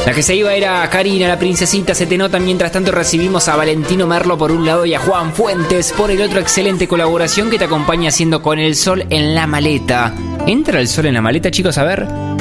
La que se iba era Karina, la princesita, se te nota. Mientras tanto recibimos a Valentino Merlo por un lado y a Juan Fuentes por el otro. Excelente colaboración que te acompaña haciendo Con el sol en la maleta. ¿Entra el sol en la maleta, chicos? A ver.